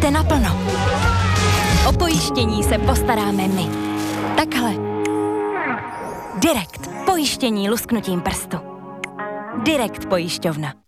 Jeďte naplno. O pojištění se postaráme my. Takhle. Direkt. Pojištění lusknutím prstu. Direkt pojišťovna.